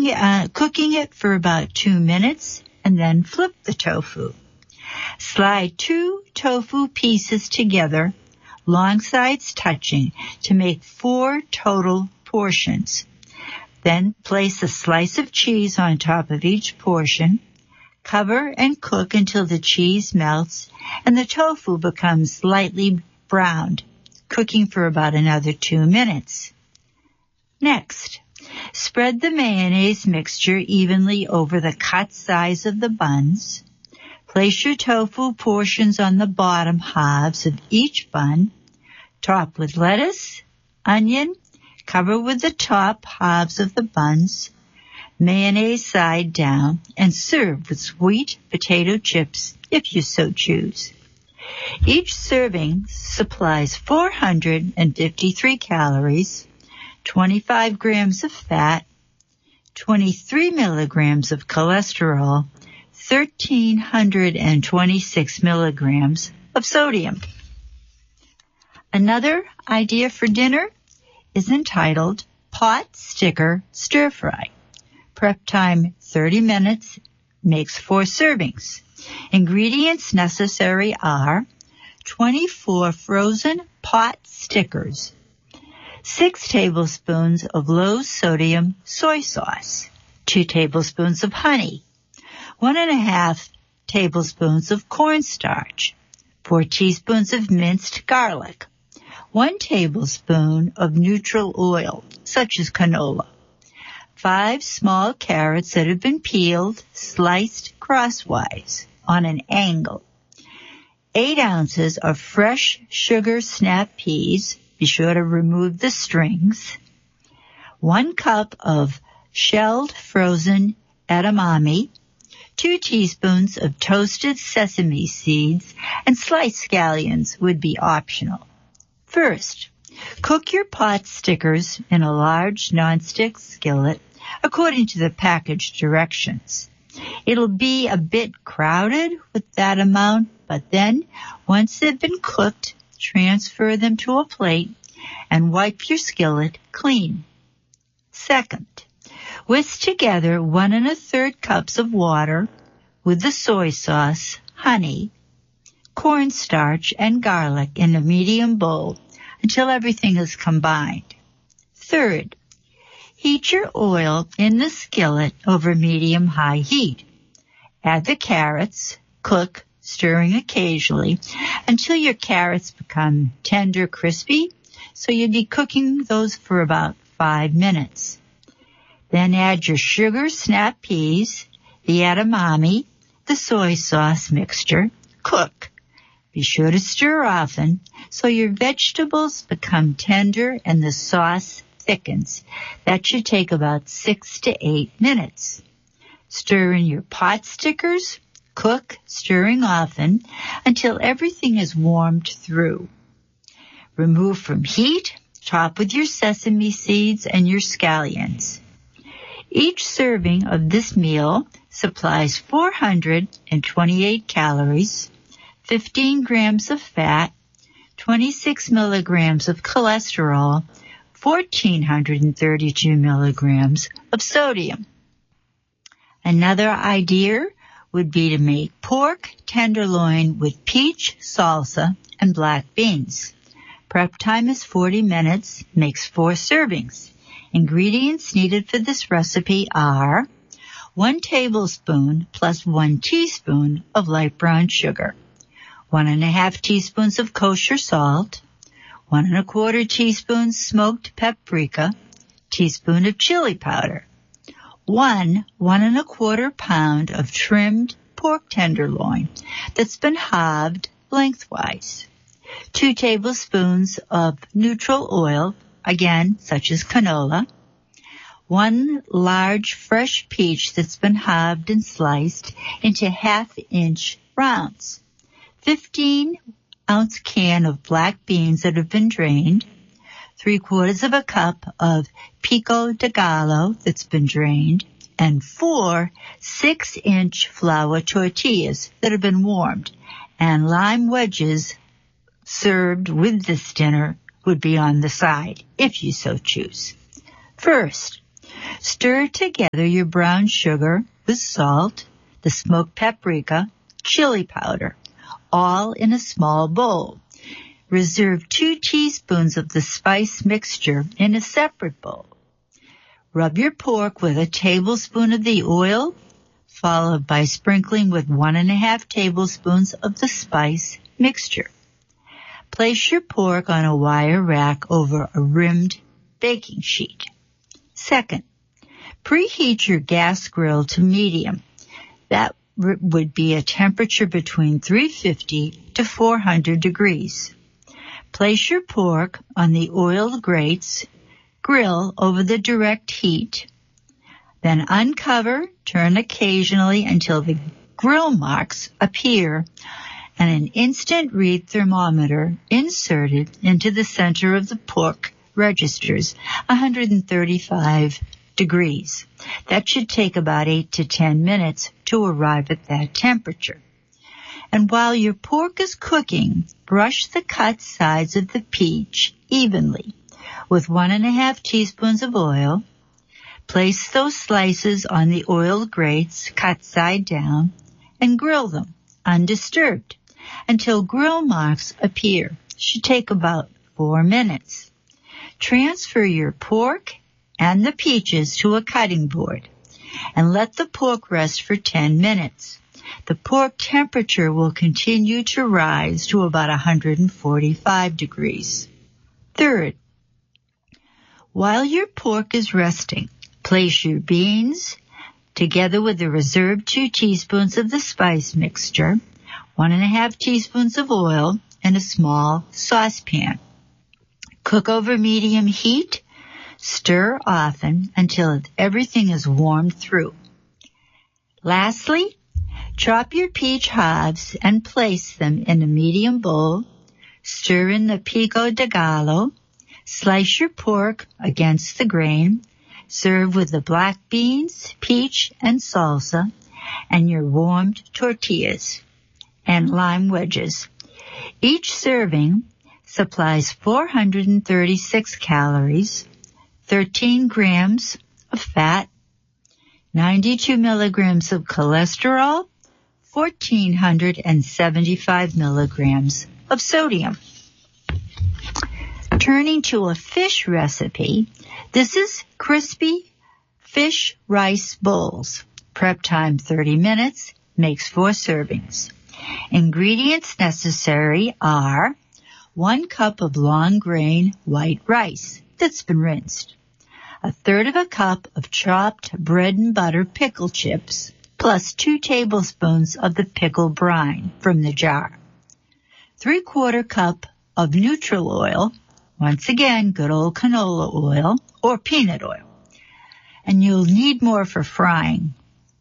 cooking it for about 2 minutes, and then flip the tofu. Slide 2 tofu pieces together, long sides touching, to make 4 total portions. Then place a slice of cheese on top of each portion. Cover and cook until the cheese melts and the tofu becomes lightly browned, cooking for about another 2 minutes. Next, spread the mayonnaise mixture evenly over the cut size of the buns. Place your tofu portions on the bottom halves of each bun. Top with lettuce, onion, cover with the top halves of the buns, mayonnaise side down, and serve with sweet potato chips if you so choose. Each serving supplies 453 calories, 25 grams of fat, 23 milligrams of cholesterol, 1,326 milligrams of sodium. Another idea for dinner is entitled Pot Sticker Stir Fry. Prep time 30 minutes, makes 4 servings. Ingredients necessary are 24 frozen pot stickers, 6 tablespoons of low-sodium soy sauce, 2 tablespoons of honey, 1.5 tablespoons of cornstarch, 4 teaspoons of minced garlic, 1 tablespoon of neutral oil, such as canola, 5 small carrots that have been peeled, sliced crosswise on an angle, 8 ounces of fresh sugar snap peas, be sure to remove the strings, 1 cup of shelled frozen edamame, 2 teaspoons of toasted sesame seeds, and sliced scallions would be optional. First, cook your pot stickers in a large nonstick skillet according to the package directions. It'll be a bit crowded with that amount, but then, once they've been cooked, transfer them to a plate and wipe your skillet clean. Second, whisk together 1 1/3 cups of water with the soy sauce, honey, cornstarch, and garlic in a medium bowl until everything is combined. Third, heat your oil in the skillet over medium-high heat. Add the carrots, cook, stirring occasionally until your carrots become tender, crispy, so you'll be cooking those for about 5 minutes. Then add your sugar snap peas, the edamame, the soy sauce mixture. Cook. Be sure to stir often so your vegetables become tender and the sauce thickens. That should take about 6 to 8 minutes. Stir in your pot stickers. Cook, stirring often, until everything is warmed through. Remove from heat. Top with your sesame seeds and your scallions. Each serving of this meal supplies 428 calories, 15 grams of fat, 26 milligrams of cholesterol, 1,432 milligrams of sodium. Another idea would be to make pork tenderloin with peach salsa and black beans. Prep time is 40 minutes, makes 4 servings. Ingredients needed for this recipe are 1 tablespoon plus 1 teaspoon of light brown sugar, 1.5 teaspoons of kosher salt, 1.25 teaspoons smoked paprika, teaspoon of chili powder, 1.25 pound of trimmed pork tenderloin that's been halved lengthwise, 2 tablespoons of neutral oil, again, such as canola, 1 large fresh peach that's been halved and sliced into 1/2-inch rounds, 15-ounce can of black beans that have been drained, 3/4 cup of pico de gallo that's been drained, and 4 6-inch flour tortillas that have been warmed, and lime wedges served with this dinner would be on the side, if you so choose. First, Stir together your brown sugar with salt, the smoked paprika, chili powder, all in a small bowl. Reserve 2 teaspoons of the spice mixture in a separate bowl. Rub your pork with a tablespoon of the oil, followed by sprinkling with 1½ tablespoons of the spice mixture. Place your pork on a wire rack over a rimmed baking sheet. Second, preheat your gas grill to medium. That would be a temperature between 350 to 400 degrees. Place your pork on the oiled grates, grill over the direct heat. Then uncover, turn occasionally until the grill marks appear and an instant read thermometer inserted into the center of the pork registers 135 degrees. That should take about 8 to 10 minutes to arrive at that temperature. And while your pork is cooking, brush the cut sides of the peach evenly with 1½ teaspoons of oil. Place those slices on the oiled grates, cut side down, and grill them undisturbed until grill marks appear. Should take about 4 minutes. Transfer your pork and the peaches to a cutting board and let the pork rest for 10 minutes. The pork temperature will continue to rise to about 145 degrees. Third, while your pork is resting, place your beans together with the reserved 2 teaspoons of the spice mixture, 1½ teaspoons of oil, in a small saucepan. Cook over medium heat. Stir often until everything is warmed through. Lastly, chop your peach halves and place them in a medium bowl. Stir in the pico de gallo. Slice your pork against the grain. Serve with the black beans, peach, and salsa, and your warmed tortillas and lime wedges. Each serving supplies 436 calories, 13 grams of fat, 92 milligrams of cholesterol, 1,475 milligrams of sodium. Turning to a fish recipe, this is crispy fish rice bowls. Prep time 30 minutes, makes 4 servings. Ingredients necessary are 1 cup of long grain white rice that's been rinsed, 1/3 cup of chopped bread and butter pickle chips, plus 2 tablespoons of the pickle brine from the jar, 3/4 cup of neutral oil, once again good old canola oil or peanut oil, and you'll need more for frying,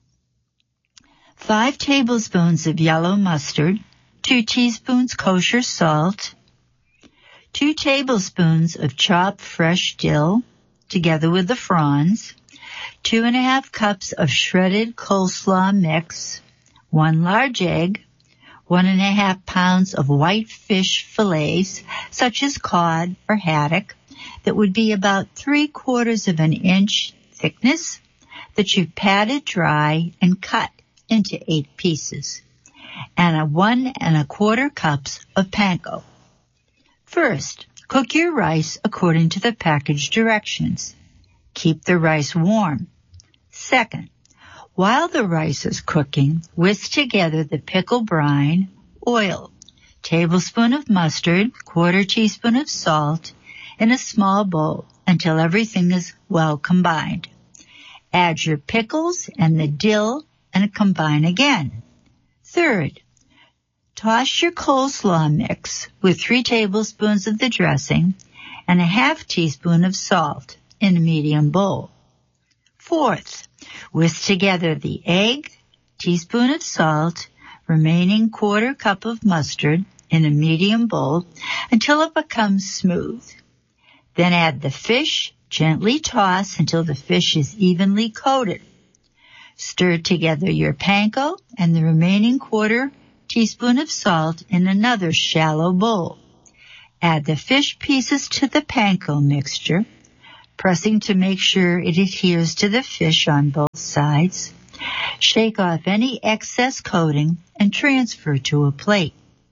5 tablespoons of yellow mustard, 2 teaspoons kosher salt, 2 tablespoons of chopped fresh dill, together with the fronds, 2½ cups of shredded coleslaw mix, 1 large egg, 1½ pounds of white fish fillets, such as cod or haddock, that would be about 3/4 of an inch thickness, that you've patted dry and cut into 8 pieces, and 1¼ cups of panko. First, cook your rice according to the package directions. Keep the rice warm. Second, while the rice is cooking, whisk together the pickle brine, oil, tablespoon of mustard, 1/4 teaspoon of salt in a small bowl until everything is well combined. Add your pickles and the dill and combine again. Third, toss your coleslaw mix with 3 tablespoons of the dressing and 1/2 teaspoon of salt in a medium bowl. Fourth, whisk together the egg, teaspoon of salt, remaining 1/4 cup of mustard in a medium bowl until it becomes smooth. Then add the fish, gently toss until the fish is evenly coated. Stir together your panko and the remaining 1/4 teaspoon of salt in another shallow bowl. Add the fish pieces to the panko mixture. pressing to make sure it adheres to the fish on both sides. Shake off any excess coating and transfer to a plate.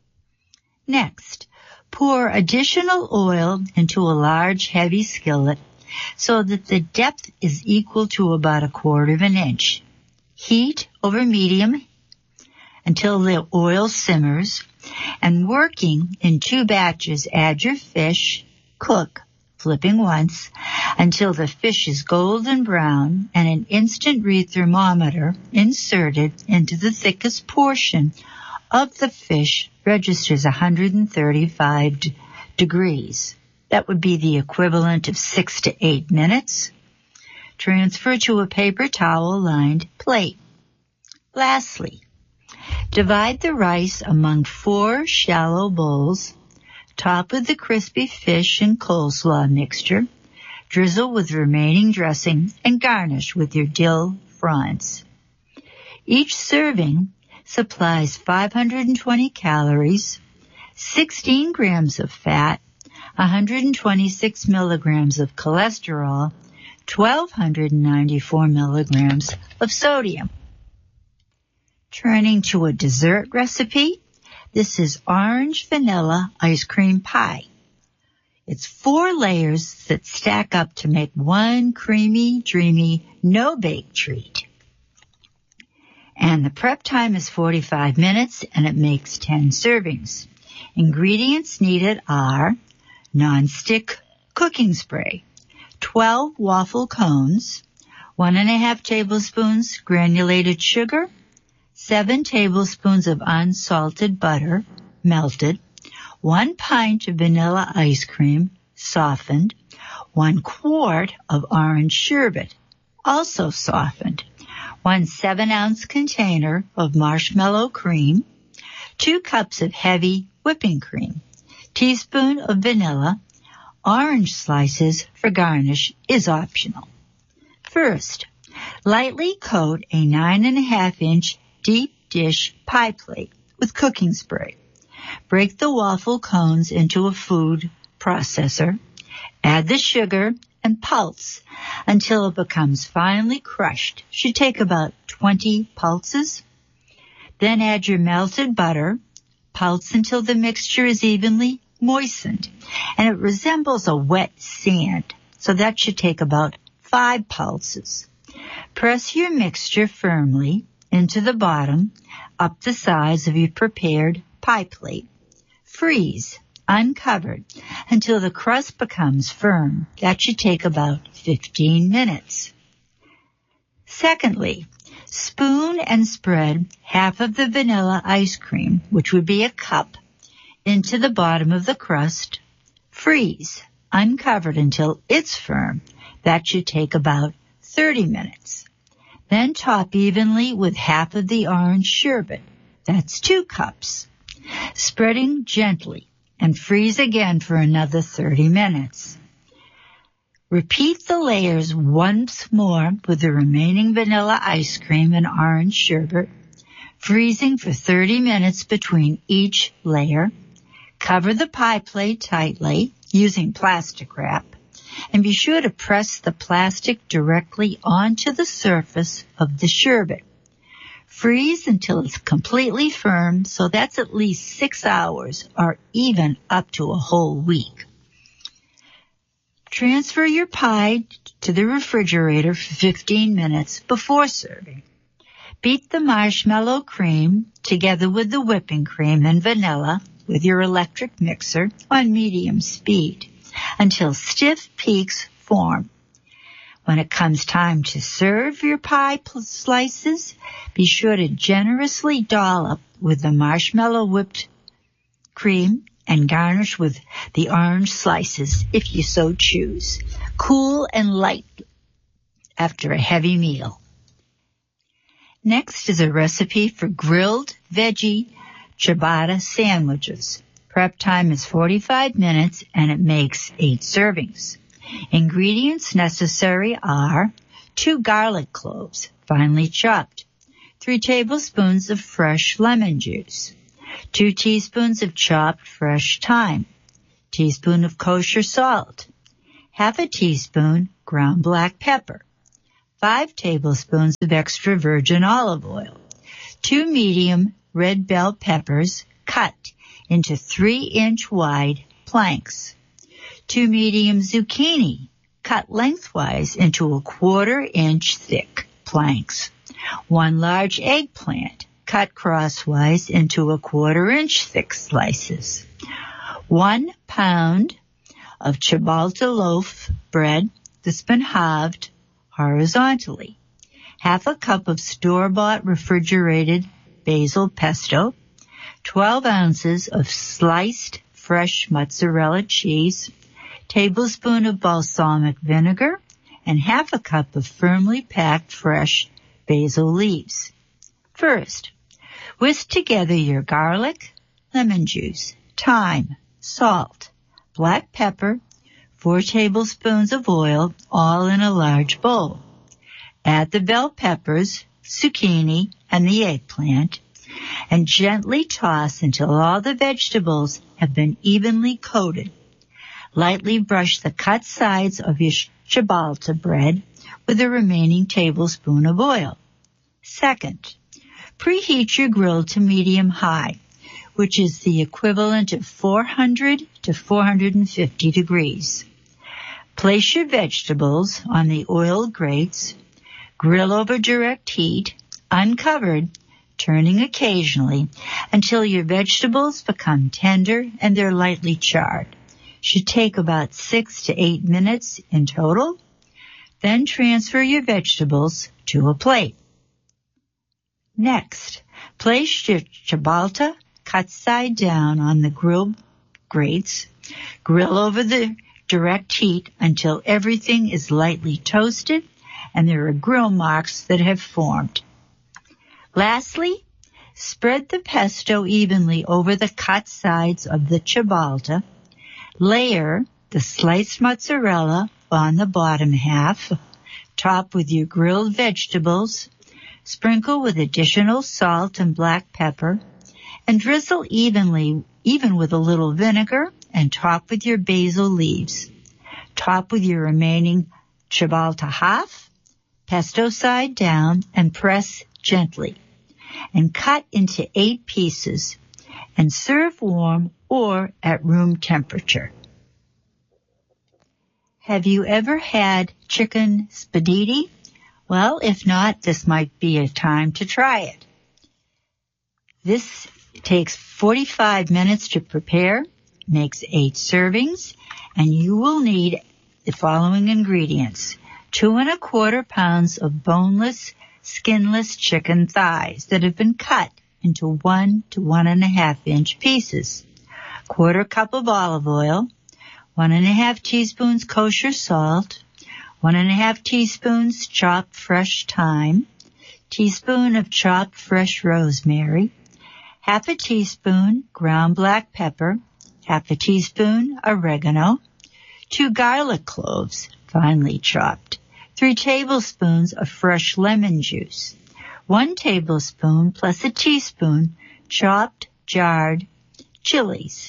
Next, pour additional oil into a large, heavy skillet so that the depth is equal to about 1/4 of an inch. Heat over medium until the oil simmers, and working in 2 batches, add your fish, cook, flipping once, until the fish is golden brown and an instant read thermometer inserted into the thickest portion of the fish registers 135 degrees. That would be the equivalent of 6 to 8 minutes. Transfer to a paper towel-lined plate. Lastly, divide the rice among 4 shallow bowls. Top with the crispy fish and coleslaw mixture. Drizzle with remaining dressing and garnish with your dill fronds. Each serving supplies 520 calories, 16 grams of fat, 126 milligrams of cholesterol, 1,294 milligrams of sodium. Turning to a dessert recipe, this is orange vanilla ice cream pie. It's 4 layers that stack up to make one creamy, dreamy, no-bake treat. And the prep time is 45 minutes, and it makes 10 servings. Ingredients needed are non-stick cooking spray, 12 waffle cones, 1½ tablespoons granulated sugar, 7 tablespoons of unsalted butter, melted, 1 pint of vanilla ice cream, softened, 1 quart of orange sherbet, also softened, 1 7-ounce container of marshmallow cream, 2 cups of heavy whipping cream, teaspoon of vanilla, orange slices for garnish is optional. First, lightly coat a 9½ deep dish pie plate with cooking spray. Break the waffle cones into a food processor. Add the sugar and pulse until it becomes finely crushed. Should take about 20 pulses. Then add your melted butter. Pulse until the mixture is evenly moistened and it resembles a wet sand. So that should take about 5 pulses. Press your mixture firmly into the bottom, up the sides of your prepared pie plate. Freeze, uncovered, until the crust becomes firm. That should take about 15 minutes. Secondly, spoon and spread half of the vanilla ice cream, which would be a cup, into the bottom of the crust. Freeze, uncovered until it's firm. That should take about 30 minutes. Then top evenly with half of the orange sherbet. That's 2 cups. Spreading gently and freeze again for another 30 minutes. Repeat the layers once more with the remaining vanilla ice cream and orange sherbet, freezing for 30 minutes between each layer. Cover the pie plate tightly using plastic wrap, and be sure to press the plastic directly onto the surface of the sherbet. Freeze until it's completely firm, so that's at least 6 hours or even up to a whole week. Transfer your pie to the refrigerator for 15 minutes before serving. Beat the marshmallow cream together with the whipping cream and vanilla with your electric mixer on medium speed until stiff peaks form. When it comes time to serve your pie slices, be sure to generously dollop with the marshmallow whipped cream and garnish with the orange slices if you so choose. Cool and light after a heavy meal. Next is a recipe for grilled veggie ciabatta sandwiches. Prep time is 45 minutes and it makes 8 servings. Ingredients necessary are 2 garlic cloves, finely chopped, 3 tablespoons of fresh lemon juice, 2 teaspoons of chopped fresh thyme, teaspoon of kosher salt, half a teaspoon ground black pepper, 5 tablespoons of extra virgin olive oil, 2 medium red bell peppers cut into 3-inch wide planks, 2 medium zucchini cut lengthwise into a 1/4-inch thick planks, 1 large eggplant cut crosswise into a 1/4-inch thick slices, 1 pound of ciabatta loaf bread that's been halved horizontally, half a cup of store-bought refrigerated basil pesto, 12 ounces of sliced fresh mozzarella cheese, tablespoon of balsamic vinegar, and half a cup of firmly packed fresh basil leaves. First, whisk together your garlic, lemon juice, thyme, salt, black pepper, 4 tablespoons of oil, all in a large bowl. Add the bell peppers, zucchini, and the eggplant, and gently toss until all the vegetables have been evenly coated. Lightly brush the cut sides of your ciabatta bread with the remaining tablespoon of oil. Second, preheat your grill to medium-high, which is the equivalent of 400 to 450 degrees. Place your vegetables on the oil grates, grill over direct heat, uncovered, turning occasionally until your vegetables become tender and they're lightly charred. Should take about 6 to 8 minutes in total. Then transfer your vegetables to a plate. Next, place your ciabatta cut side down on the grill grates. Grill over the direct heat until everything is lightly toasted and there are grill marks that have formed. Lastly, spread the pesto evenly over the cut sides of the ciabatta. Layer the sliced mozzarella on the bottom half. Top with your grilled vegetables. Sprinkle with additional salt and black pepper. And drizzle evenly, even with a little vinegar, and top with your basil leaves. Top with your remaining ciabatta half, pesto side down, and press gently. And cut into 8 pieces, and serve warm or at room temperature. Have you ever had chicken spaghetti? Well, if not, this might be a time to try it. This takes 45 minutes to prepare, makes 8 servings, and you will need the following ingredients: 2 1/4 pounds of boneless, skinless chicken thighs that have been cut into 1 to 1.5 inch pieces, 1/4 cup of olive oil, 1.5 teaspoons kosher salt, 1.5 teaspoons chopped fresh thyme, teaspoon of chopped fresh rosemary, half a teaspoon ground black pepper, half a teaspoon oregano, 2 garlic cloves, finely chopped, 3 tablespoons of fresh lemon juice, 1 tablespoon plus a teaspoon chopped jarred chilies,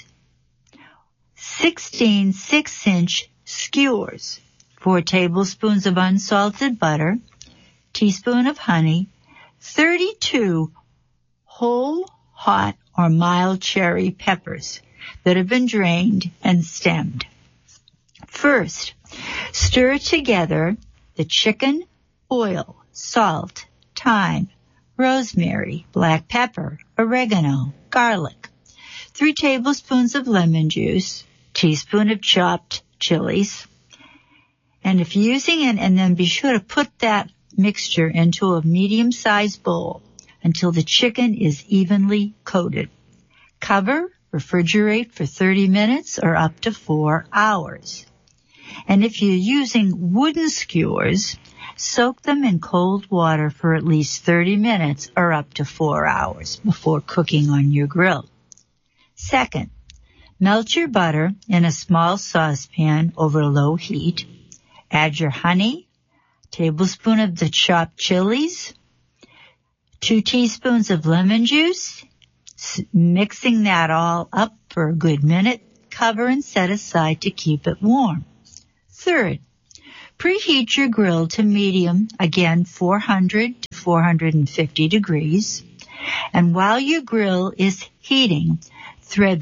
16 6-inch skewers, 4 tablespoons of unsalted butter, teaspoon of honey, 32 whole, hot, or mild cherry peppers that have been drained and stemmed. First, stir together the chicken, oil, salt, thyme, rosemary, black pepper, oregano, garlic, 3 tablespoons of lemon juice, teaspoon of chopped chilies, and if you're using it, and then be sure to put that mixture into a medium-sized bowl until the chicken is evenly coated. Cover, refrigerate for 30 minutes or up to 4 hours. And if you're using wooden skewers, soak them in cold water for at least 30 minutes or up to 4 hours before cooking on your grill. Second, melt your butter in a small saucepan over low heat. Add your honey, tablespoon of the chopped chilies, 2 teaspoons of lemon juice, mixing that all up for a good minute. Cover and set aside to keep it warm. Third, preheat your grill to medium, again 400 to 450 degrees. And while your grill is heating, thread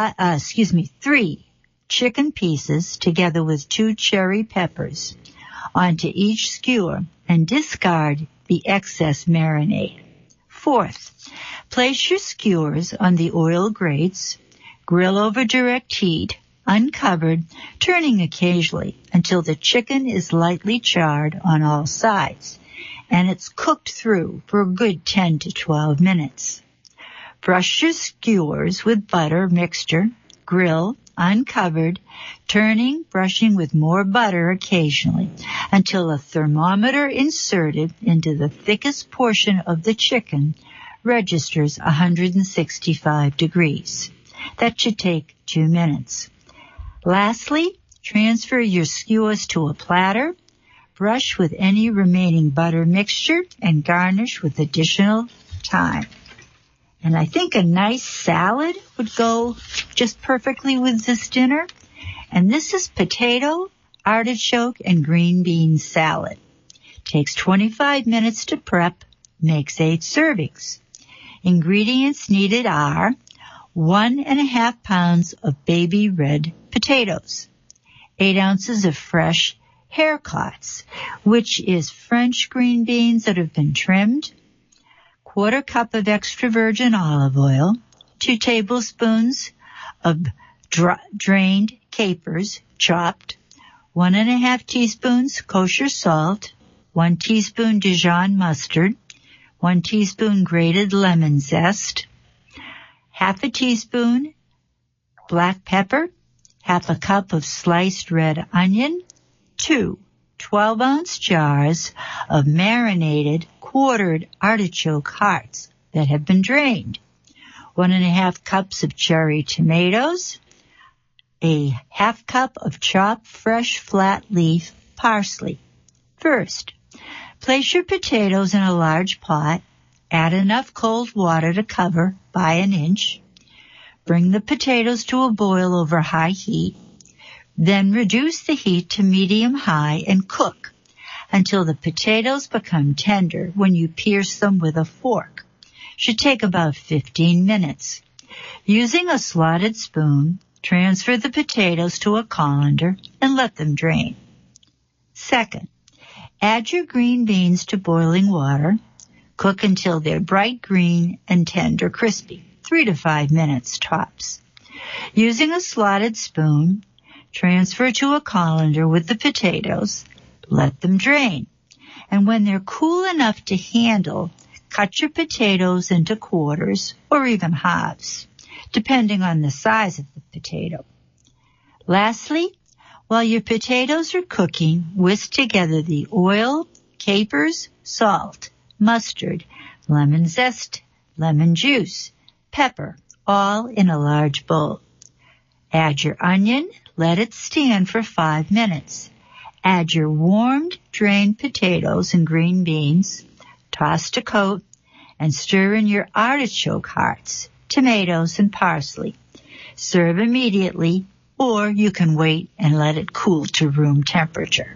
3 chicken pieces together with 2 cherry peppers onto each skewer and discard the excess marinade. Fourth, place your skewers on the oil grates, grill over direct heat, uncovered, turning occasionally until the chicken is lightly charred on all sides, and it's cooked through for a good 10 to 12 minutes. Brush your skewers with butter mixture, grill, uncovered, turning, brushing with more butter occasionally until a thermometer inserted into the thickest portion of the chicken registers 165 degrees. That should take 2 minutes. Lastly, transfer your skewers to a platter, brush with any remaining butter mixture, and garnish with additional thyme. And I think a nice salad would go just perfectly with this dinner. And this is potato, artichoke, and green bean salad. Takes 25 minutes to prep, makes 8 servings. Ingredients needed are 1.5 pounds of baby red potatoes, 8 ounces of fresh haricots, which is French green beans that have been trimmed, 1/4 cup of extra virgin olive oil, 2 tablespoons of drained capers, chopped, 1.5 teaspoons kosher salt, 1 teaspoon Dijon mustard, 1 teaspoon grated lemon zest, 1/2 teaspoon black pepper, 1/2 cup of sliced red onion, 2 12-ounce jars of marinated quartered artichoke hearts that have been drained, 1.5 cups of cherry tomatoes, a 1/2 cup of chopped fresh flat leaf parsley. First, place your potatoes in a large pot, add enough cold water to cover by 1 inch. Bring the potatoes to a boil over high heat. Then reduce the heat to medium-high and cook until the potatoes become tender when you pierce them with a fork. Should take about 15 minutes. Using a slotted spoon, transfer the potatoes to a colander and let them drain. Second, add your green beans to boiling water. Cook until they're bright green and tender crispy, 3 to 5 minutes tops. Using a slotted spoon, transfer to a colander with the potatoes, let them drain, and when they're cool enough to handle, cut your potatoes into quarters or even halves, depending on the size of the potato. Lastly, while your potatoes are cooking, whisk together the oil, capers, salt, mustard, lemon zest, lemon juice, pepper, all in a large bowl. Add your onion, let it stand for 5 minutes. Add your warmed, drained potatoes and green beans, toss to coat, and stir in your artichoke hearts, tomatoes, and parsley. Serve immediately, or you can wait and let it cool to room temperature.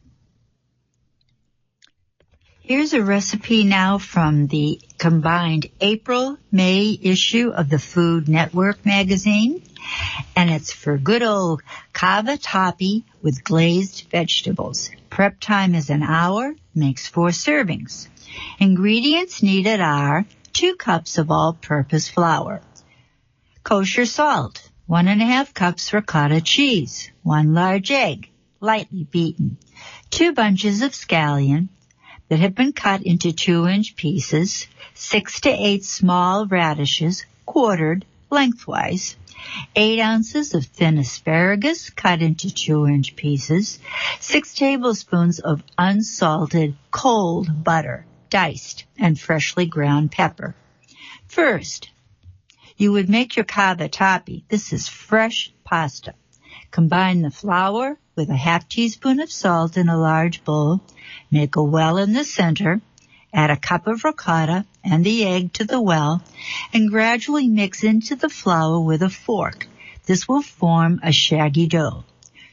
Here's a recipe now from the combined April-May issue of the Food Network magazine, and it's for good old cavatappi with glazed vegetables. Prep time is 1 hour, makes 4 servings. Ingredients needed are 2 cups of all-purpose flour, kosher salt, 1.5 cups ricotta cheese, 1 large egg, lightly beaten, 2 bunches of scallion that have been cut into 2-inch pieces, 6 to 8 small radishes, quartered lengthwise, 8 ounces of thin asparagus cut into 2-inch pieces, 6 tablespoons of unsalted cold butter, diced, and freshly ground pepper. First, you would make your cavatappi. This is fresh pasta. Combine the flour with a 1/2 teaspoon of salt in a large bowl. Make a well in the center. Add a cup of ricotta and the egg to the well and gradually mix into the flour with a fork. This will form a shaggy dough.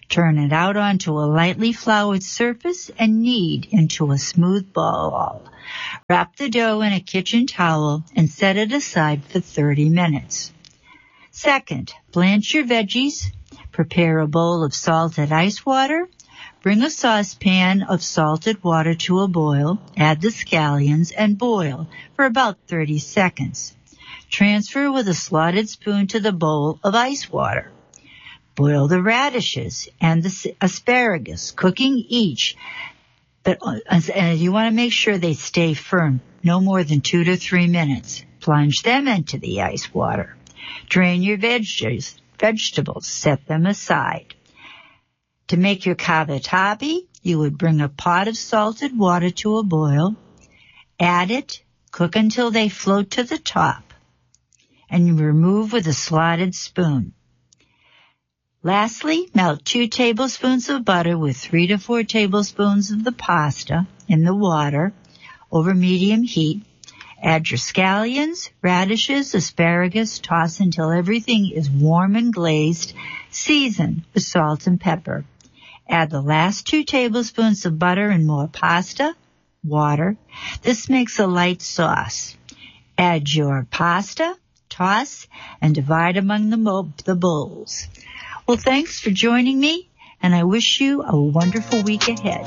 Turn it out onto a lightly floured surface and knead into a smooth ball. Wrap the dough in a kitchen towel and set it aside for 30 minutes. Second, blanch your veggies. Prepare a bowl of salted ice water. Bring a saucepan of salted water to a boil. Add the scallions and boil for about 30 seconds. Transfer with a slotted spoon to the bowl of ice water. Boil the radishes and the asparagus, cooking each, but you want to make sure they stay firm, no more than 2 to 3 minutes. Plunge them into the ice water. Drain your vegetables, set them aside. To make your cavatappi, you would bring a pot of salted water to a boil, add it, cook until they float to the top, and you remove with a slotted spoon. Lastly, melt 2 tablespoons of butter with 3 to 4 tablespoons of the pasta in the water over medium heat. Add your scallions, radishes, asparagus, toss until everything is warm and glazed. Season with salt and pepper. Add the last 2 tablespoons of butter and more pasta, water. This makes a light sauce. Add your pasta, toss, and divide among the bowls. Well, thanks for joining me, and I wish you a wonderful week ahead.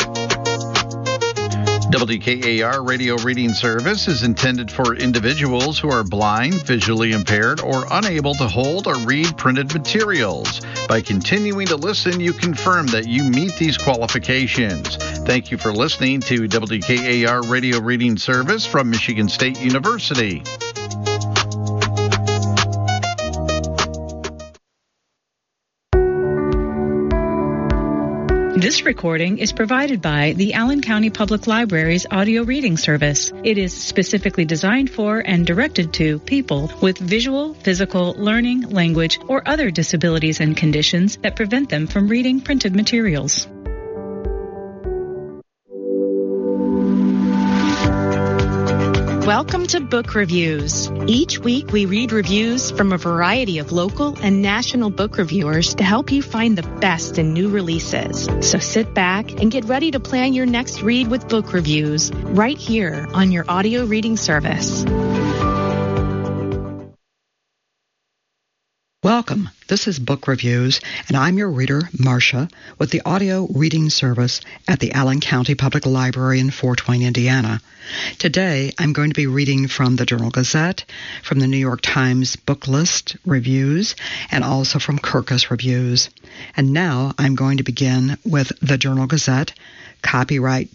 WKAR Radio Reading Service is intended for individuals who are blind, visually impaired, or unable to hold or read printed materials. By continuing to listen, you confirm that you meet these qualifications. Thank you for listening to WKAR Radio Reading Service from Michigan State University. This recording is provided by the Allen County Public Library's audio reading service. It is specifically designed for and directed to people with visual, physical, learning, language, or other disabilities and conditions that prevent them from reading printed materials. Welcome to Book Reviews. Each week we read reviews from a variety of local and national book reviewers to help you find the best in new releases. So sit back and get ready to plan your next read with Book Reviews right here on your audio reading service. Welcome. This is Book Reviews, and I'm your reader, Marcia, with the audio reading service at the Allen County Public Library in Fort Wayne, Indiana. Today, I'm going to be reading from the Journal-Gazette, from the New York Times Book List Reviews, and also from Kirkus Reviews. And now, I'm going to begin with the Journal-Gazette, copyright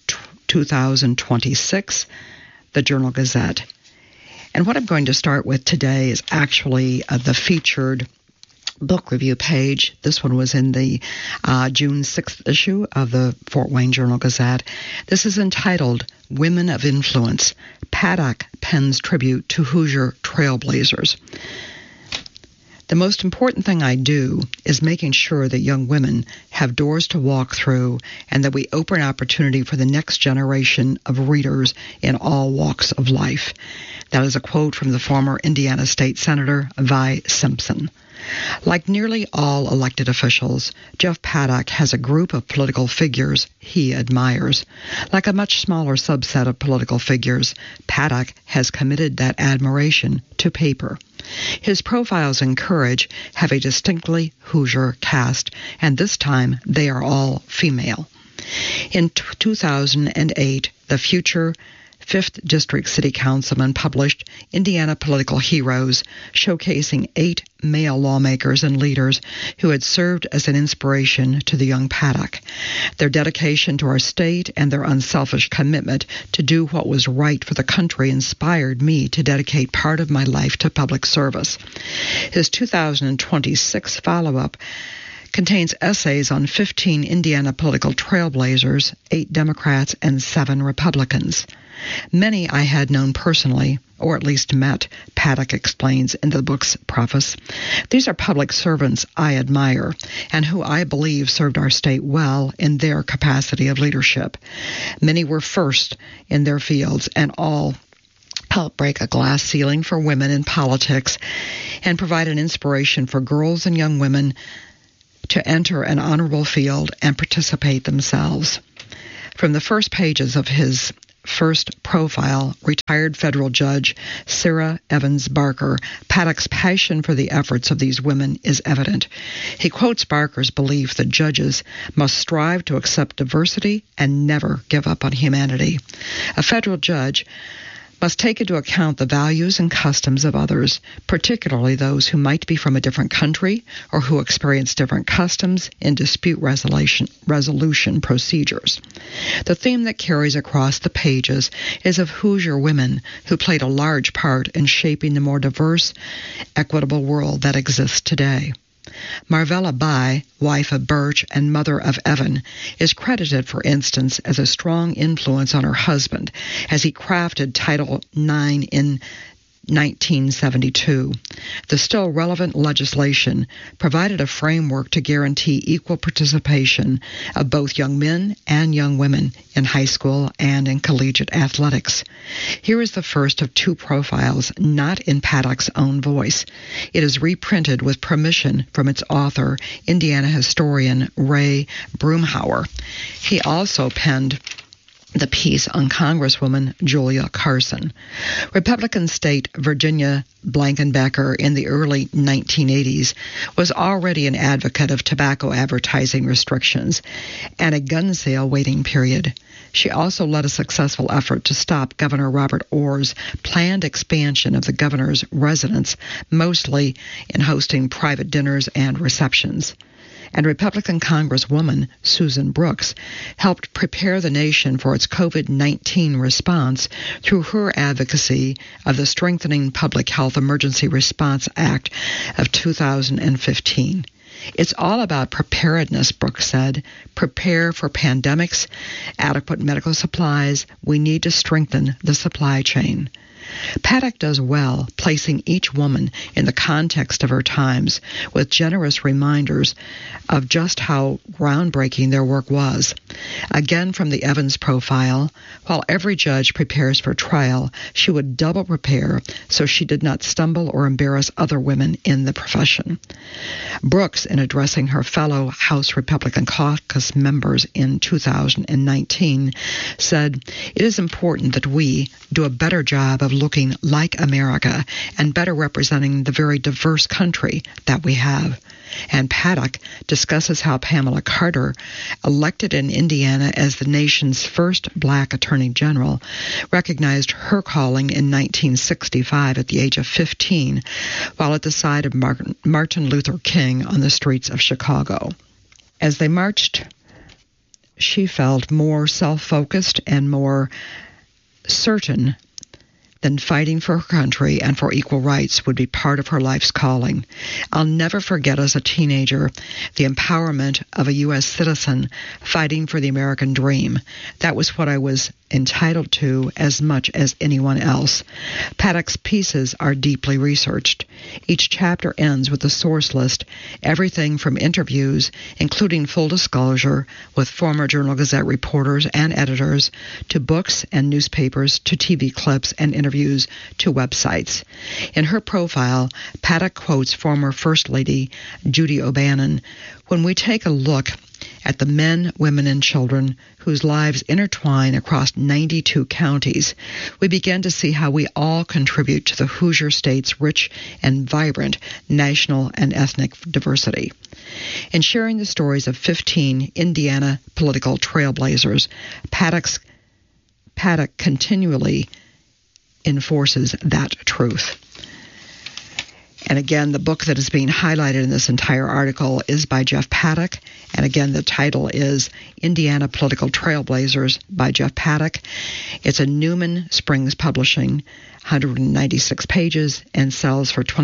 2026, the Journal-Gazette. And what I'm going to start with today is actually the featured book review page. This one was in the June 6th issue of the Fort Wayne Journal-Gazette. This is entitled Women of Influence, Paddock Pens Tribute to Hoosier Trailblazers. The most important thing I do is making sure that young women have doors to walk through and that we open opportunity for the next generation of readers in all walks of life. That is a quote from the former Indiana State Senator Vi Simpson. Like nearly all elected officials, Jeff Paddock has a group of political figures he admires. Like a much smaller subset of political figures, Paddock has committed that admiration to paper. His profiles in Courage have a distinctly Hoosier cast, and this time they are all female. In 2008, the future 5th District City Councilman published Indiana Political Heroes, showcasing 8 male lawmakers and leaders who had served as an inspiration to the young Paddock. Their dedication to our state and their unselfish commitment to do what was right for the country inspired me to dedicate part of my life to public service. His 2026 follow-up contains essays on 15 Indiana political trailblazers, 8 Democrats and 7 Republicans. Many I had known personally, or at least met, Paddock explains in the book's preface. These are public servants I admire and who I believe served our state well in their capacity of leadership. Many were first in their fields and all help break a glass ceiling for women in politics and provide an inspiration for girls and young women to enter an honorable field and participate themselves. From the first pages of his first profile, retired federal judge Sarah Evans Barker, Paddock's passion for the efforts of these women is evident. He quotes Barker's belief that judges must strive to accept diversity and never give up on humanity. A federal judge must take into account the values and customs of others, particularly those who might be from a different country or who experience different customs in dispute resolution procedures. The theme that carries across the pages is of Hoosier women who played a large part in shaping the more diverse, equitable world that exists today. Marvella Bai, wife of Birch and mother of Evan, is credited, for instance, as a strong influence on her husband as he crafted Title IX in 1972. The still relevant legislation provided a framework to guarantee equal participation of both young men and young women in high school and in collegiate athletics. Here is the first of two profiles, not in Paddock's own voice. It is reprinted with permission from its author, Indiana historian Ray Broomhauer. He also penned the piece on Congresswoman Julia Carson. Republican state Virginia Blankenbecker in the early 1980s was already an advocate of tobacco advertising restrictions and a gun sale waiting period. She also led a successful effort to stop Governor Robert Orr's planned expansion of the governor's residence, mostly in hosting private dinners and receptions. And Republican Congresswoman Susan Brooks helped prepare the nation for its COVID-19 response through her advocacy of the Strengthening Public Health Emergency Response Act of 2015. It's all about preparedness, Brooks said. Prepare for pandemics, adequate medical supplies. We need to strengthen the supply chain. Paddock does well, placing each woman in the context of her times with generous reminders of just how groundbreaking their work was. Again, from the Evans profile, while every judge prepares for trial, she would double prepare so she did not stumble or embarrass other women in the profession. Brooks, in addressing her fellow House Republican caucus members in 2019, said, "It is important that we do a better job of looking like America and better representing the very diverse country that we have." And Paddock discusses how Pamela Carter, elected in Indiana as the nation's first black attorney general, recognized her calling in 1965 at the age of 15, while at the side of Martin Luther King on the streets of Chicago. As they marched, she felt more self-focused and more certain then fighting for her country and for equal rights would be part of her life's calling. I'll never forget as a teenager the empowerment of a U.S. citizen fighting for the American dream. That was what I was entitled to as much as anyone else. Paddock's pieces are deeply researched. Each chapter ends with a source list, everything from interviews, including full disclosure with former Journal-Gazette reporters and editors, to books and newspapers, to TV clips and interviews, to websites. In her profile, Paddock quotes former First Lady Judy O'Bannon, "When we take a look at the men, women, and children whose lives intertwine across 92 counties, we begin to see how we all contribute to the Hoosier State's rich and vibrant national and ethnic diversity." In sharing the stories of 15 Indiana political trailblazers, Paddock continually enforces that truth. And again, the book that is being highlighted in this entire article is by Jeff Paddock. And again, the title is Indiana Political Trailblazers by Jeff Paddock. It's a Newman Springs Publishing, 196 pages, and sells for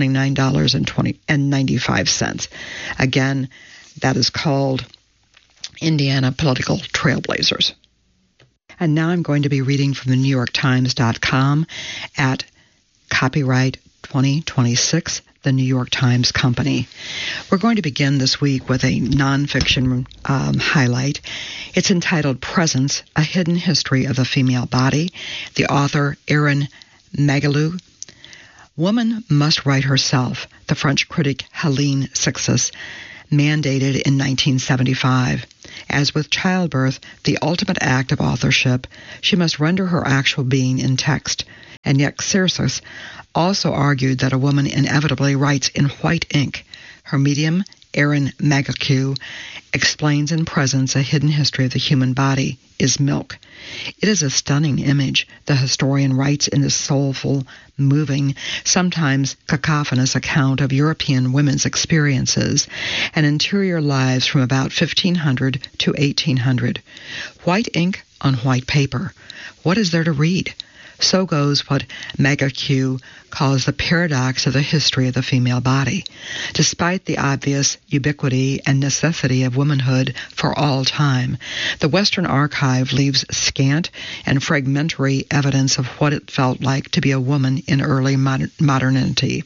$29.95. Again, that is called Indiana Political Trailblazers. And now I'm going to be reading from the NewYorkTimes.com at copyright 2026, the New York Times Company. We're going to begin this week with a nonfiction highlight. It's entitled Presence, A Hidden History of the Female Body. The author, Erin Magalou. Woman must write herself, the French critic Helene Sixas mandated in 1975. As with childbirth, the ultimate act of authorship, she must render her actual being in text. And yet Xerxes also argued that a woman inevitably writes in white ink. Her medium, Erin Magliocchio, explains in Presence, a hidden history of the human body, is milk. It is a stunning image, the historian writes in this soulful, moving, sometimes cacophonous account of European women's experiences and interior lives from about 1500 to 1800. White ink on white paper. What is there to read? So goes what Magliocchio calls the paradox of the history of the female body. Despite the obvious ubiquity and necessity of womanhood for all time, the Western archive leaves scant and fragmentary evidence of what it felt like to be a woman in early modernity.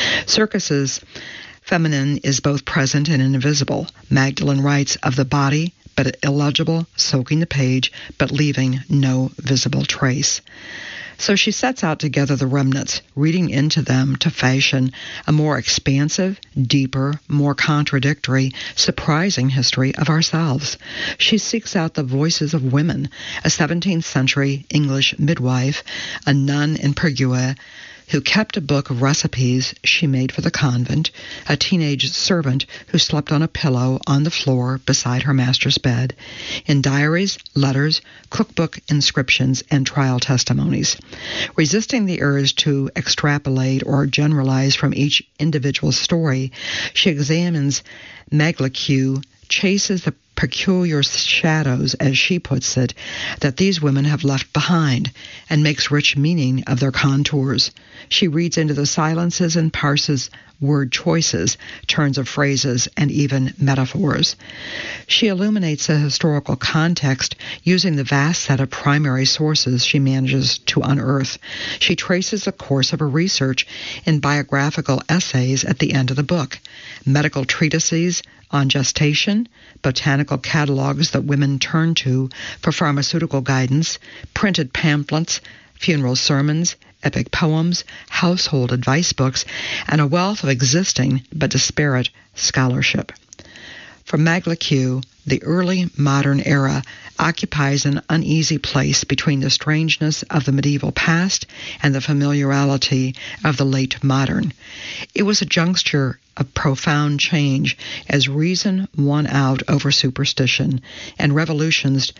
Circus's feminine is both present and invisible. Magdalene writes of the body, but illegible, soaking the page, but leaving no visible trace. So she sets out to gather the remnants, reading into them to fashion a more expansive, deeper, more contradictory, surprising history of ourselves. She seeks out the voices of women, a 17th century English midwife, a nun in Pergue, who kept a book of recipes she made for the convent, a teenage servant who slept on a pillow on the floor beside her master's bed, in diaries, letters, cookbook inscriptions, and trial testimonies. Resisting the urge to extrapolate or generalize from each individual story, she examines Magliocchio, chases the peculiar shadows, as she puts it, that these women have left behind, and makes rich meaning of their contours. She reads into the silences and parses word choices, turns of phrases, and even metaphors. She illuminates the historical context using the vast set of primary sources she manages to unearth. She traces the course of her research in biographical essays at the end of the book, medical treatises on gestation, botanical catalogs that women turn to for pharmaceutical guidance, printed pamphlets, funeral sermons, epic poems, household advice books, and a wealth of existing but disparate scholarship. For Magliocchio, the early modern era occupies an uneasy place between the strangeness of the medieval past and the familiarity of the late modern. It was a juncture of profound change as reason won out over superstition, and revolutions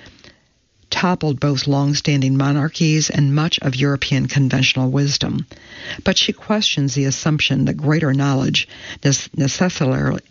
toppled both long-standing monarchies and much of European conventional wisdom. But she questions the assumption that greater knowledge necessarily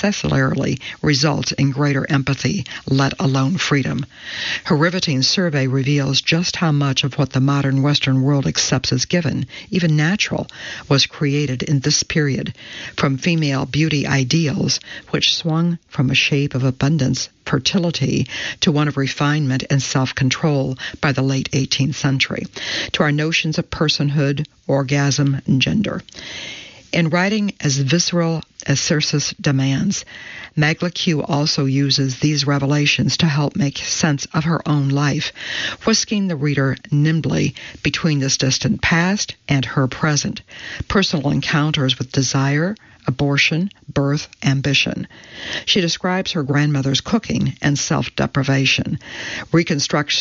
results in greater empathy, let alone freedom. Her riveting survey reveals just how much of what the modern Western world accepts as given, even natural, was created in this period, from female beauty ideals, which swung from a shape of abundance, fertility, to one of refinement and self-control by the late 18th century, to our notions of personhood, orgasm, and gender. In writing as visceral as Xerxes demands, Magliocchio also uses these revelations to help make sense of her own life, whisking the reader nimbly between this distant past and her present, personal encounters with desire, abortion, birth, ambition. She describes her grandmother's cooking and self-deprivation, reconstructs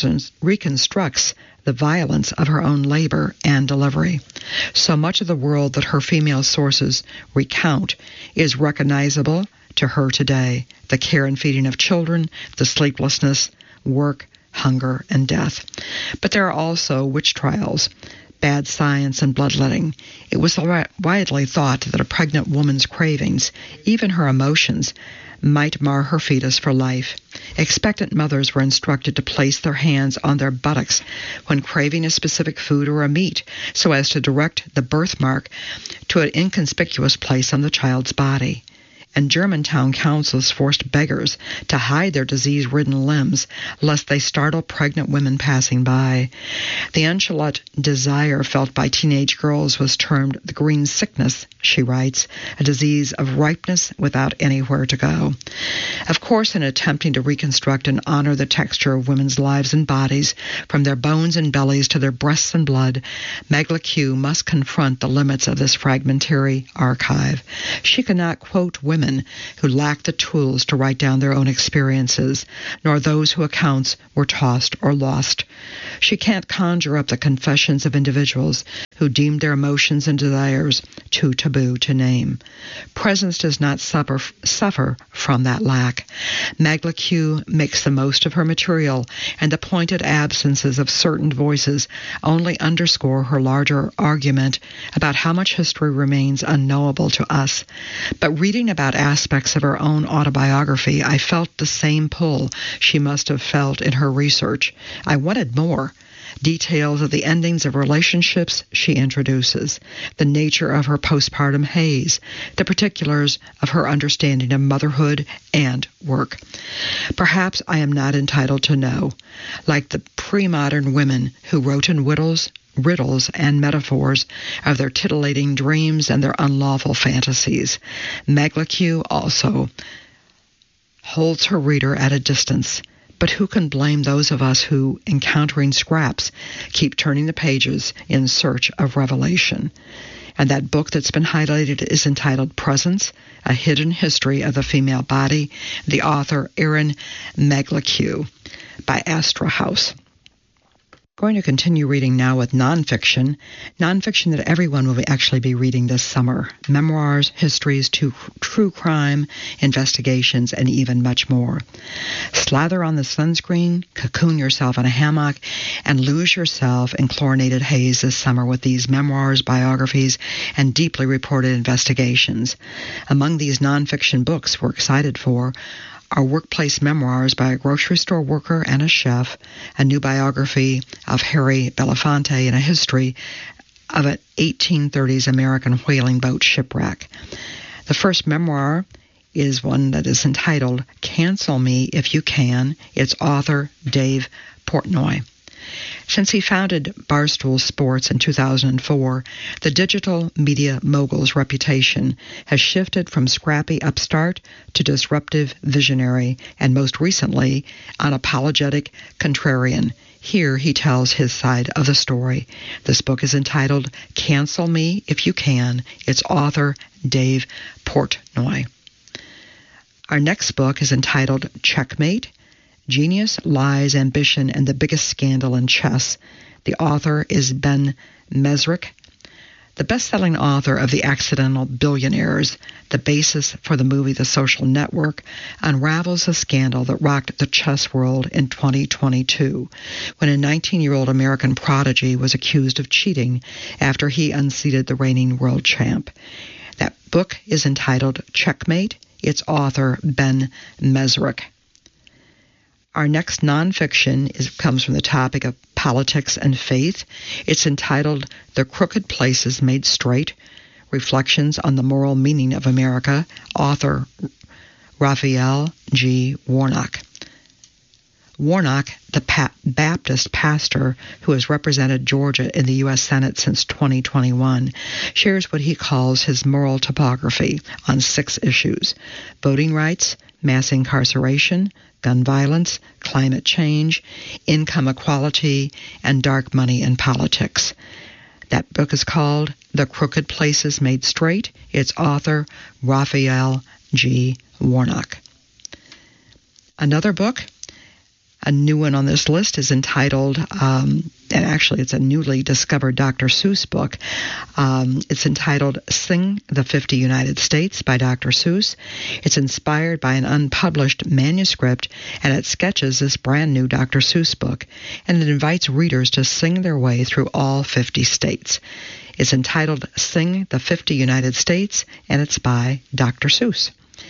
the violence of her own labor and delivery. So much of the world that her female sources recount is recognizable to her today: the care and feeding of children, the sleeplessness, work, hunger, and death. But there are also witch trials, bad science, and bloodletting. It was widely thought that a pregnant woman's cravings, even her emotions, might mar her fetus for life. Expectant mothers were instructed to place their hands on their buttocks when craving a specific food or a meat, so as to direct the birthmark to an inconspicuous place on the child's body. And Germantown councils forced beggars to hide their disease-ridden limbs, lest they startle pregnant women passing by. The unchecked desire felt by teenage girls was termed the green sickness, she writes, a disease of ripeness without anywhere to go. Of course, in attempting to reconstruct and honor the texture of women's lives and bodies, from their bones and bellies to their breasts and blood, Magliocchio must confront the limits of this fragmentary archive. She cannot quote women women who lacked the tools to write down their own experiences, nor those whose accounts were tossed or lost. She can't conjure up the confessions of individuals who deemed their emotions and desires too taboo to name. Presence does not suffer from that lack. Magla Q makes the most of her material, and the pointed absences of certain voices only underscore her larger argument about how much history remains unknowable to us. But reading about aspects of her own autobiography, I felt the same pull she must have felt in her research. I wanted more. Details of the endings of relationships she introduces, the nature of her postpartum haze, the particulars of her understanding of motherhood and work. Perhaps I am not entitled to know. Like the pre-modern women who wrote in riddles and metaphors of their titillating dreams and their unlawful fantasies, Magla Q also holds her reader at a distance. But who can blame those of us who, encountering scraps, keep turning the pages in search of revelation? And that book that's been highlighted is entitled Presence, A Hidden History of the Female Body, the author Erin Magla Q, by Astra House. Going to continue reading now with nonfiction that everyone will actually be reading this summer. Memoirs, histories, true crime, investigations, and even much more. Slather on the sunscreen, cocoon yourself in a hammock, and lose yourself in chlorinated haze this summer with these memoirs, biographies, and deeply reported investigations. Among these nonfiction books we're excited for are workplace memoirs by a grocery store worker and a chef, a new biography of Harry Belafonte, and a history of an 1830s American whaling boat shipwreck. The first memoir is one that is entitled Cancel Me If You Can. Its author, Dave Portnoy. Since he founded Barstool Sports in 2004, the digital media mogul's reputation has shifted from scrappy upstart to disruptive visionary, and most recently, unapologetic contrarian. Here he tells his side of the story. This book is entitled Cancel Me If You Can. Its author, Dave Portnoy. Our next book is entitled Checkmate, Genius, Lies, Ambition, and the Biggest Scandal in Chess. The author is Ben Mezrich. The best-selling author of The Accidental Billionaires, the basis for the movie The Social Network, unravels a scandal that rocked the chess world in 2022, when a 19-year-old American prodigy was accused of cheating after he unseated the reigning world champ. That book is entitled Checkmate. Its author, Ben Mezrich. Our next nonfiction comes from the topic of politics and faith. It's entitled The Crooked Places Made Straight, Reflections on the Moral Meaning of America, author Raphael G. Warnock. Warnock, the Baptist pastor who has represented Georgia in the U.S. Senate since 2021, shares what he calls his moral topography on 6 issues: voting rights, mass incarceration, gun violence, climate change, income equality, and dark money in politics. That book is called The Crooked Places Made Straight. Its author, Raphael G. Warnock. Another book, a new one on this list, is entitled, and actually it's a newly discovered Dr. Seuss book. It's entitled Sing the 50 United States by Dr. Seuss. It's inspired by an unpublished manuscript, and it sketches this brand new Dr. Seuss book, and it invites readers to sing their way through all 50 states. It's entitled Sing the 50 United States, and it's by Dr. Seuss.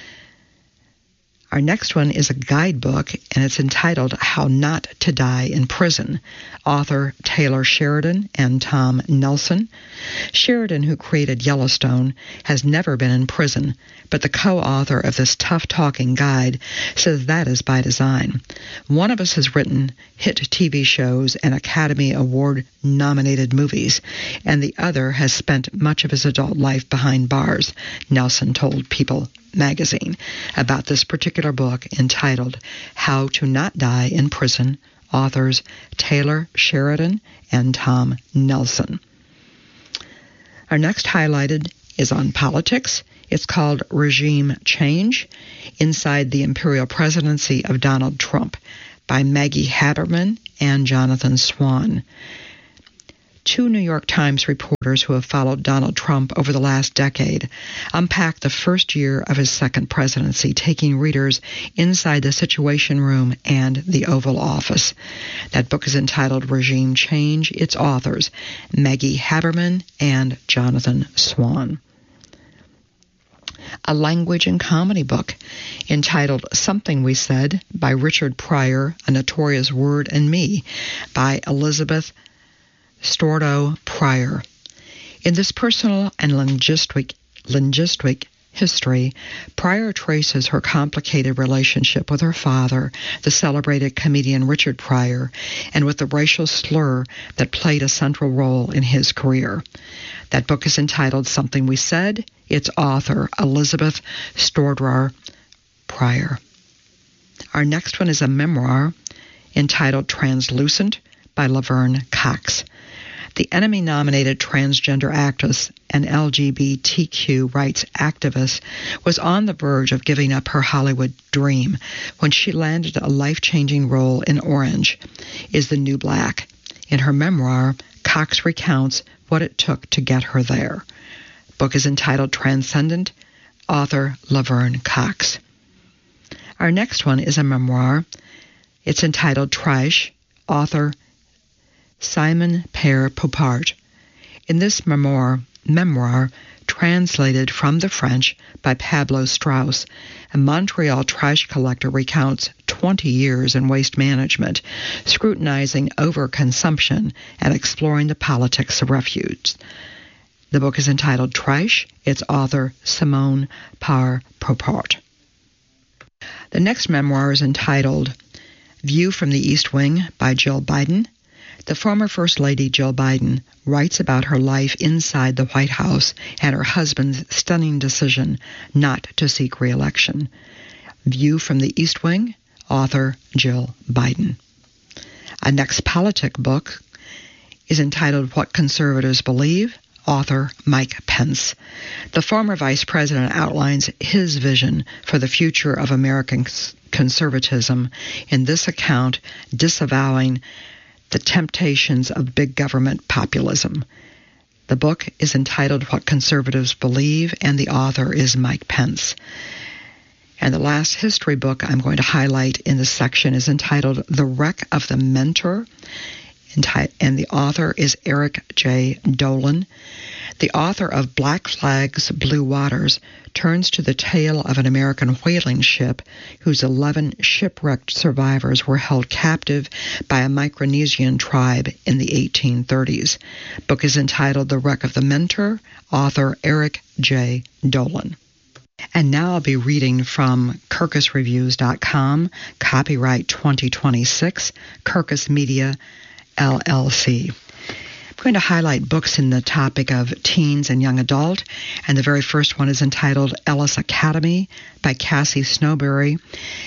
Our next one is a guidebook, and it's entitled How Not to Die in Prison. Author Taylor Sheridan and Tom Nelson. Sheridan, who created Yellowstone, has never been in prison, but the co-author of this tough-talking guide says that is by design. One of us has written hit TV shows and Academy Award-nominated movies, and the other has spent much of his adult life behind bars, Nelson told People magazine about this particular book entitled How to Not Die in Prison, authors Taylor Sheridan and Tom Nelson. Our next highlighted is on politics. It's called Regime Change: Inside the Imperial Presidency of Donald Trump by Maggie Haberman and Jonathan Swan. Two New York Times reporters who have followed Donald Trump over the last decade unpack the first year of his second presidency, taking readers inside the Situation Room and the Oval Office. That book is entitled Regime Change. Its authors, Maggie Haberman and Jonathan Swan. A language and comedy book entitled Something We Said by Richard Pryor, A Notorious Word and Me by Elizabeth Stordo Pryor. In this personal and linguistic history, Pryor traces her complicated relationship with her father, the celebrated comedian Richard Pryor, and with the racial slur that played a central role in his career. That book is entitled Something We Said. Its author, Elizabeth Stordo Pryor. Our next one is a memoir entitled Translucent by Laverne Cox. The Emmy-nominated transgender actress and LGBTQ rights activist was on the verge of giving up her Hollywood dream when she landed a life-changing role in Orange is the New Black. In her memoir, Cox recounts what it took to get her there. The book is entitled Transcendent, author Laverne Cox. Our next one is a memoir. It's entitled Trash, author Simon Père Popard. In this memoir, translated from the French by Pablo Strauss, a Montreal trash collector recounts 20 years in waste management, scrutinizing overconsumption and exploring the politics of refuse. The book is entitled Trash. Its author, Simone Père Popard. The next memoir is entitled View from the East Wing by Jill Biden. The former First Lady Jill Biden writes about her life inside the White House and her husband's stunning decision not to seek re-election. View from the East Wing, author Jill Biden. Our next politic book is entitled What Conservatives Believe, author Mike Pence. The former vice president outlines his vision for the future of American conservatism in this account, disavowing the temptations of big government populism. The book is entitled What Conservatives Believe, and the author is Mike Pence. And the last history book I'm going to highlight in this section is entitled The Wreck of the Mentor, and the author is Eric J. Dolan. The author of Black Flags, Blue Waters turns to the tale of an American whaling ship whose 11 shipwrecked survivors were held captive by a Micronesian tribe in the 1830s. The book is entitled The Wreck of the Mentor, author Eric J. Dolan. And now I'll be reading from KirkusReviews.com, copyright 2026, Kirkus Media, LLC. I'm going to highlight books in the topic of teens and young adult, and the very first one is entitled Ellis Academy by Cassie Snowberry.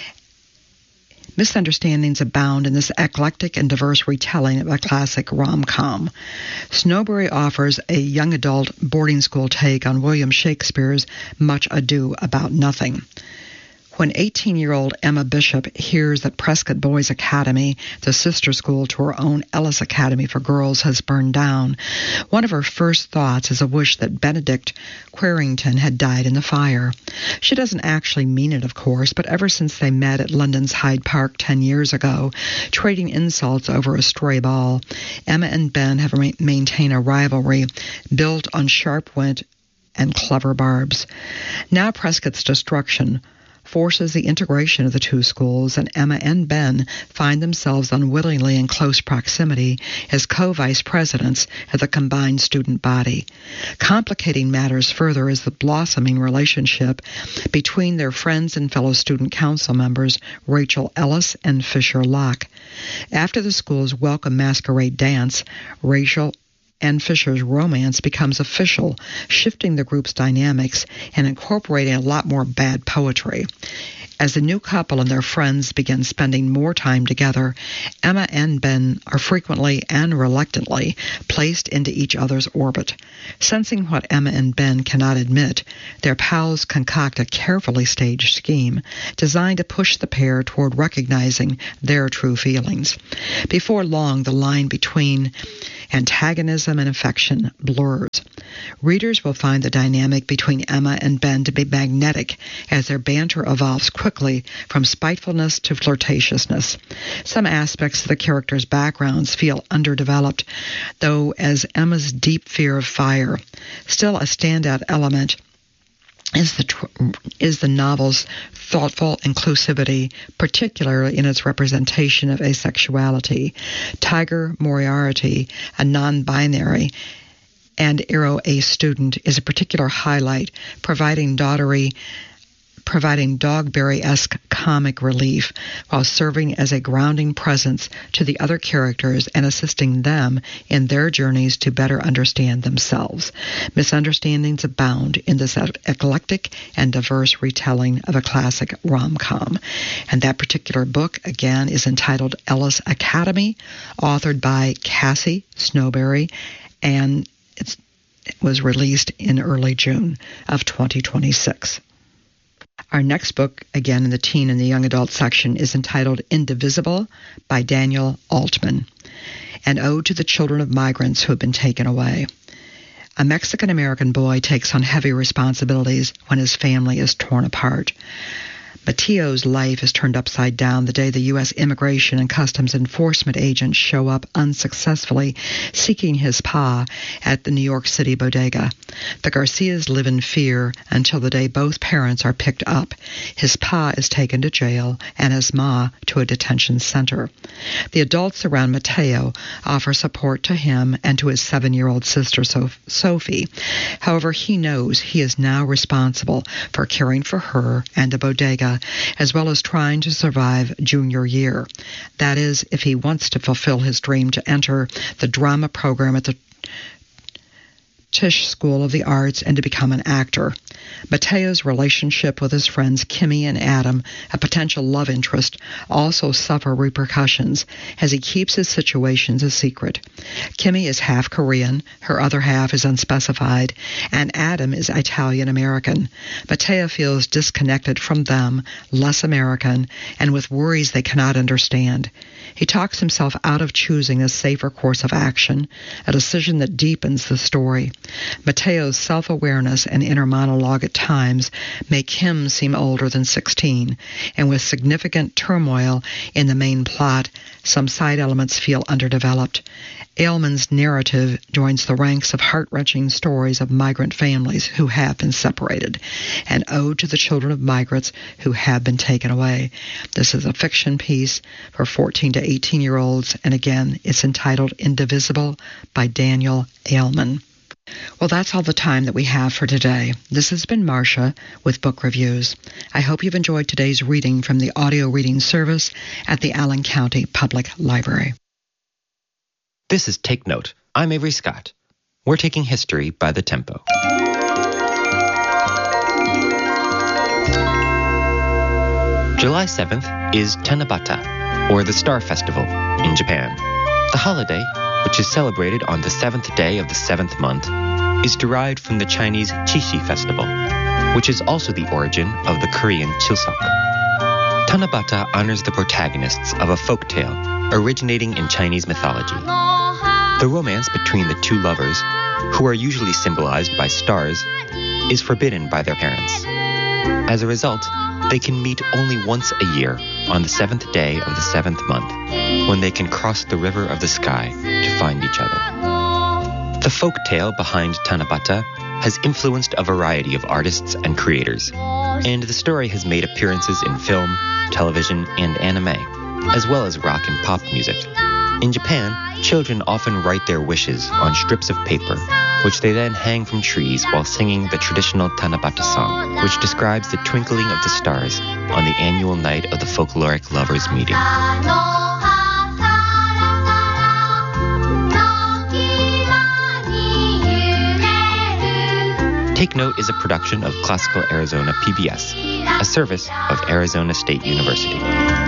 Misunderstandings abound in this eclectic and diverse retelling of a classic rom-com. Snowberry offers a young adult boarding school take on William Shakespeare's Much Ado About Nothing. When 18-year-old Emma Bishop hears that Prescott Boys Academy, the sister school to her own Ellis Academy for Girls, has burned down, one of her first thoughts is a wish that Benedict Quarrington had died in the fire. She doesn't actually mean it, of course, but ever since they met at London's Hyde Park 10 years ago, trading insults over a stray ball, Emma and Ben have maintained a rivalry built on sharp wit and clever barbs. Now Prescott's destruction forces the integration of the two schools, and Emma and Ben find themselves unwittingly in close proximity as co-vice presidents of the combined student body. Complicating matters further is the blossoming relationship between their friends and fellow student council members Rachel Ellis and Fisher Locke. After the school's welcome masquerade dance, Rachel and Fisher's romance becomes official, shifting the group's dynamics and incorporating a lot more bad poetry. As the new couple and their friends begin spending more time together, Emma and Ben are frequently and reluctantly placed into each other's orbit. Sensing what Emma and Ben cannot admit, their pals concoct a carefully staged scheme designed to push the pair toward recognizing their true feelings. Before long, the line between antagonism and affection blurs. Readers will find the dynamic between Emma and Ben to be magnetic as their banter evolves quickly from spitefulness to flirtatiousness. Some aspects of the characters' backgrounds feel underdeveloped, though, as Emma's deep fear of fire. Still, a standout element is the novel's thoughtful inclusivity, particularly in its representation of asexuality. Tiger Moriarty, a non-binary and Aero-A student, is a particular highlight, providing Dogberry-esque comic relief while serving as a grounding presence to the other characters and assisting them in their journeys to better understand themselves. Misunderstandings abound in this eclectic and diverse retelling of a classic rom-com. And that particular book, again, is entitled Ellis Academy, authored by Cassie Snowberry, and it was released in early June of 2026. Our next book, again in the teen and the young adult section, is entitled Indivisible by Daniel Altman, an ode to the children of migrants who have been taken away. A Mexican-American boy takes on heavy responsibilities when his family is torn apart. Mateo's life is turned upside down the day the U.S. Immigration and Customs Enforcement agents show up unsuccessfully seeking his pa at the New York City bodega. The Garcias live in fear until the day both parents are picked up. His pa is taken to jail and his ma to a detention center. The adults around Mateo offer support to him and to his 7-year-old sister Sophie. However, he knows he is now responsible for caring for her and the bodega, as well as trying to survive junior year. That is, if he wants to fulfill his dream to enter the drama program at the Tisch School of the Arts and to become an actor. Mateo's relationship with his friends Kimmy and Adam, a potential love interest, also suffer repercussions as he keeps his situations a secret. Kimmy is half Korean, her other half is unspecified, and Adam is Italian-American. Mateo feels disconnected from them, less American, and with worries they cannot understand. He talks himself out of choosing a safer course of action, a decision that deepens the story. Mateo's self-awareness and inner monologue at times make him seem older than 16, and with significant turmoil in the main plot, some side elements feel underdeveloped. Aylman's narrative joins the ranks of heart-wrenching stories of migrant families who have been separated, an ode to the children of migrants who have been taken away. This is a fiction piece for 14 to 18-year-olds, and again, it's entitled Indivisible by Daniel Aylman. Well, that's all the time that we have for today. This has been Marcia with Book Reviews. I hope you've enjoyed today's reading from the audio reading service at the Allen County Public Library. This is Take Note. I'm Avery Scott. We're taking history by the tempo. July 7th is Tanabata, or the Star Festival, in Japan. The holiday, which is celebrated on the 7th day of the 7th month, is derived from the Chinese Qixi Festival, which is also the origin of the Korean Chuseok. Tanabata honors the protagonists of a folk tale originating in Chinese mythology. The romance between the two lovers, who are usually symbolized by stars, is forbidden by their parents. As a result, they can meet only once a year on the 7th day of the 7th month, when they can cross the river of the sky to find each other. The folk tale behind Tanabata has influenced a variety of artists and creators, and the story has made appearances in film, television, and anime, as well as rock and pop music. In Japan, children often write their wishes on strips of paper, which they then hang from trees while singing the traditional Tanabata song, which describes the twinkling of the stars on the annual night of the folkloric lovers' meeting. Take Note is a production of Classical Arizona PBS, a service of Arizona State University.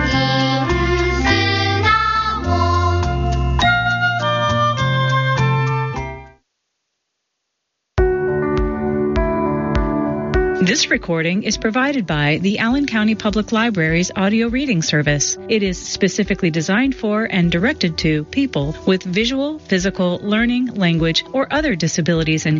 This recording is provided by the Allen County Public Library's audio reading service. It is specifically designed for and directed to people with visual, physical, learning, language, or other disabilities and